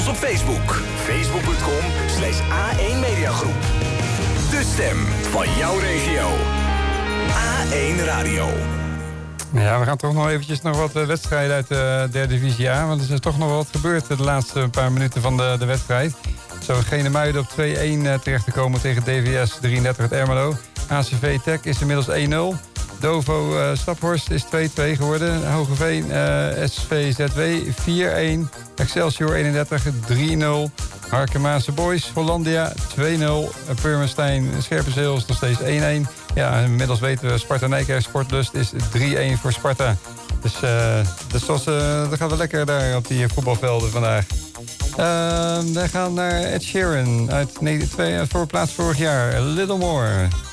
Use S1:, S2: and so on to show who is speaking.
S1: op Facebook. Facebook.com/A1 Mediagroep. De stem van jouw regio. A1 Radio.
S2: Ja, we gaan toch nog eventjes nog wat wedstrijden uit de derde divisie A. Want er is toch nog wat gebeurd de laatste paar minuten van de wedstrijd. Zo Genemuiden op 2-1 terecht te komen tegen DVS 33 uit Ermelo. ACV Tech is inmiddels 1-0. Dovo Staphorst is 2-2 geworden. Hogeveen SVZW 4-1. Excelsior 31 3-0. Harkemaanse Boys Hollandia 2-0. Purmerstein Scherpenzeel is nog steeds 1-1. Ja, inmiddels weten we Sparta Nijkerk Sportlust is 3-1 voor Sparta. Dus dat gaan we lekker daar op die voetbalvelden vandaag. We gaan naar Ed Sheeran uit voorplaats vorig jaar. A Little More.